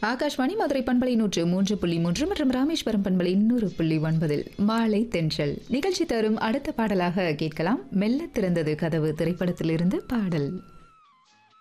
ஆகாஷ்வாணி மதுரை பண்பலை 103.3 மற்றும் ராமேஸ்வரம் பண்பலை 100.9 மாலை தென்றல் நிகழ்ச்சி தரும் அடுத்த பாடலாக கேட்கலாம். மெல்ல திறந்தது கதவு திரைப்படத்திலிருந்து பாடல்.